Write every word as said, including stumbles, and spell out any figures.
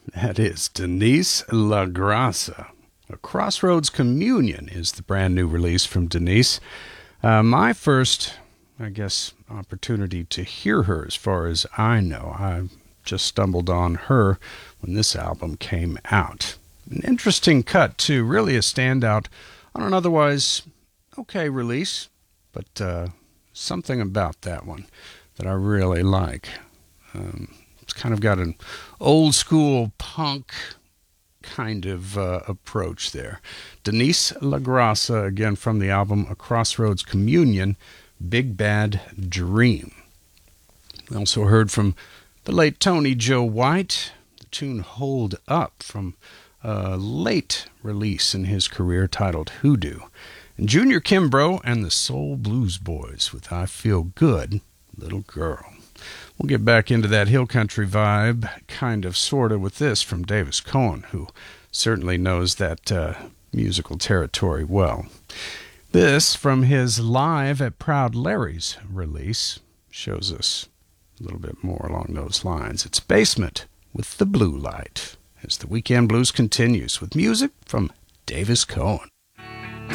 That is Denise LaGraca. A Crossroads Communion is the brand new release from Denise. Uh, my first, I guess, opportunity to hear her, as far as I know. I just stumbled on her when this album came out. An interesting cut, too. Really a standout on an otherwise okay release, but uh, something about that one that I really like. Um, it's kind of got an old school punk kind of uh, approach there. Denise LaGraca, again from the album A Crossroads Communion, Big Bad Dream. We also heard from the late Tony Joe White, the tune Hold Up from a late release in his career titled Hoodoo. And Junior Kimbrough and the Soul Blues Boys with I Feel Good, Little Girl. We'll get back into that hill country vibe, kind of, sort of, with this from Davis Cohen, who certainly knows that uh, musical territory well. This, from his Live at Proud Larry's release, shows us a little bit more along those lines. It's Basement with the Blue Light, as the Weekend Blues continues with music from Davis Cohen.